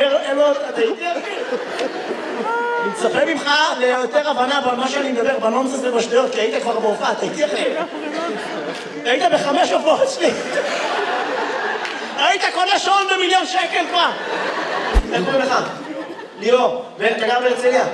אין לו, אתה איתי אחי? אני מצפה ממך ליותר הבנה במה שאני מדבר, בנונסנס ובשטויות, כי היית כבר בהופעה, אתה איתי אחי? היית ב5 הופעות שלי. היית קונה שעון ב1,000,000 שקל כבר. איך קוראים לך? ליאור. ואתה גר בהרצליה?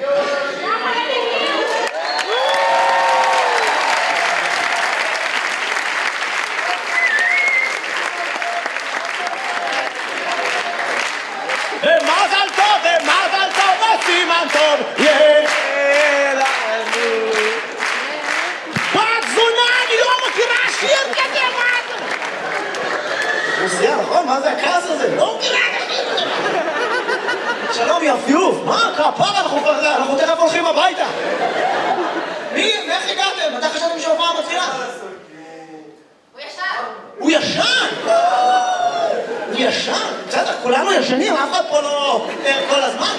ומזל טוב, ומזל טוב, וסימן טוב, יהיה לנו. בת זונה, אני לא מכירה שיר כזה, מה זה? רוסיה, נכון? מה זה הכעס הזה? לא מכירה את השיר הזה. שלום יפיוף, מה? כפרה, אנחנו תכף הולכים הביתה. מי? איך הגעתם? מתי חשבתם שההופעה מתחילה? הוא ישן. הוא ישן? הוא ישן? בסדר, כולנו ישנים, אף אחד פה לא ער כל הזמן.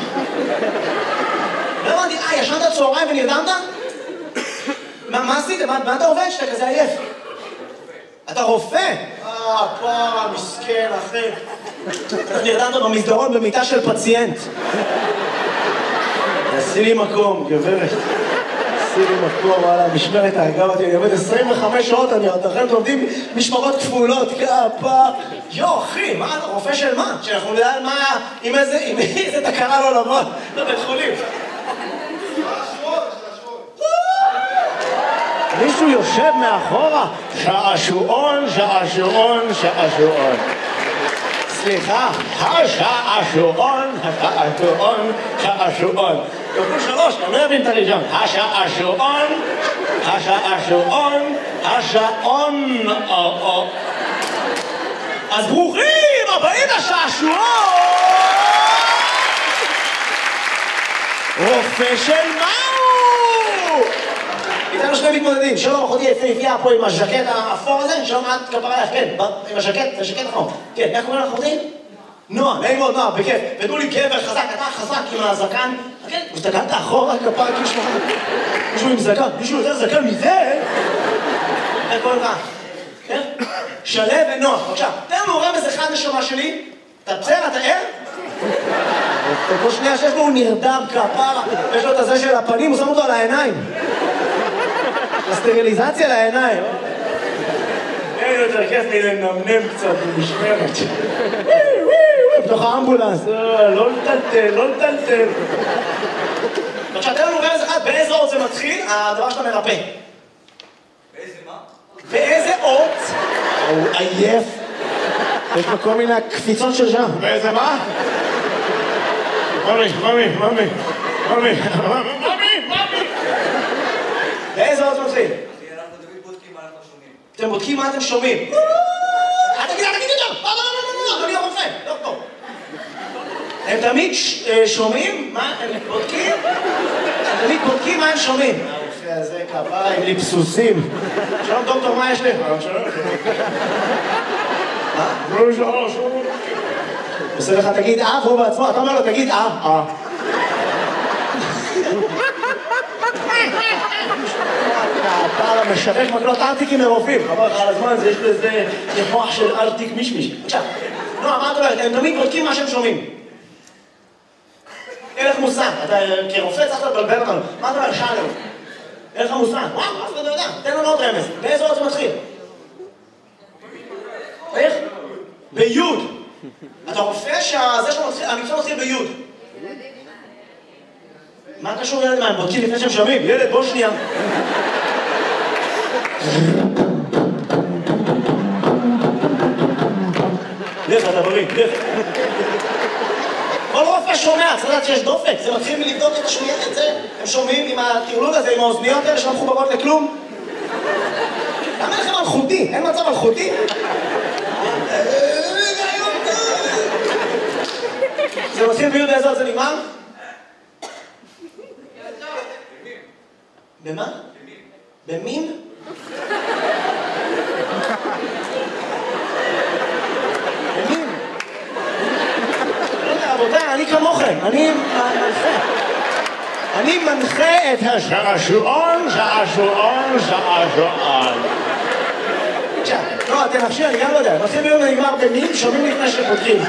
לא הבנתי, ישנת צהריים ונרדמת? מה עשית? מה אתה עובד שאתה כזה עייף? אתה רופא? פרה, מסכן, אחי. אתה נרדמת במסדרון במיטה של פציינט. עשי לי מקום, גברת. עשי לי מקום, וואלה, משמרת ההגה אותי, אני עובד 25 שעות, אתם עובדים משמרות כפולות, כפה. אחי, מה אתה רופא של מה? שאנחנו נדע על מה, עם איזה תקרה לא לבוא לבית חולים. מישהו יושב מאחורה, שעשועון, שעשועון, שעשועון. סליחה, השעשועון, השעשועון, שעשועון. כפול 3, אני לא אבין את הראשון. השעשועון, השעשועון, השעון. אז ברוכים הבאים לשעשועון! רופא של מהו? איתנו שני מתמודדים, שלום אחותי יפהפייה פה עם הז'קט האפור הזה, שלום את כפרה לך, כן, עם הז'קט נכון. כן, איך קוראים לך אחותי? נועה, נעים מאוד נועה, בכיף. ותנו לי גבר חזק, אתה חזק עם הזקן. כן, הסתכלת אחורה כפרה כאילו שלך. מישהו עם זקן, מישהו יותר זקן מזה? איך קוראים לך? כן? שלב ונועה, בבקשה. תן לנו רמז אחד נשמה שלי. אתה בסדר, אתה ער? כל שנייה שיש לו הוא נרדם כפרה, יש לו את הזה של הפנים, הוא שם אותו על העיניים. הסטריליזציה לעיניים. אין יותר כיף לי לנמנם קצת במשמרת. בתוך האמבולנס, לא לטלטל, לא לטלטל. בבקשה, תן לנו רמז אחד, באיזה אות זה מתחיל, הדבר שאתה מרפא. באיזה מה? באיזה אות? הוא עייף. יש לו כל מיני קפיצות של שם. באיזה מה? ממי. באיזה אות זה מתחיל? אנחנו תמיד בודקים מה אנחנו שומעים. אתם בודקים מה אתם שומעים. תגיד את זה! לא, אדוני הרופא, לא פה. הם תמיד שומעים? מה? הם בודקים? הם תמיד בודקים מה הם שומעים. הרופא הזה כפרה עם ליפסוסים. שלום דוקטור, מה יש לך? שלום. שלום. עושה לך תגיד והוא בעצמו, אתה אומר לו תגיד הפער המשווק מקלות ארטיקים מרופאים. חבל לך על הזמן, יש לזה מוח של ארטיק מישמיש. בבקשה. נועה, מה את אומרת? הם תמיד בודקים מה שהם שומעים. אין לך מושג. אתה כרופא צריך לבלבל אותנו. מה אתה אומר? שאלנו. אין לך מושג. וואו, אף אחד לא יודע. תן לנו עוד רמז. באיזה אות זה מתחיל? איך? ביוד. אתה רופא שהמקצוע מתחיל ביוד. מה קשור ילד? מה, הם בודקים לפני שהם שומעים? ילד, בוא שנייה. לך, אתה בריא, לך. כל רופא שומע, צריך לדעת שיש דופק. זה מתחיל מלבדוק את השמיעה, את זה. הם שומעים עם הטרלול הזה, עם האוזניות האלה שלא מחוברות לכלום. למה לכם מלכותי? אין מצב מלכותי? זה מתחיל ביוד באיזה עוד זה נגמר? במה? במין? במין? לא יודע, רבותיי, אני כמוכם, אני מנחה את השעשועון. עכשיו, לא, תנחשי, אני גם לא יודע, מתחיל ביוד ונגמר במין, שומעים לפני שפותחים.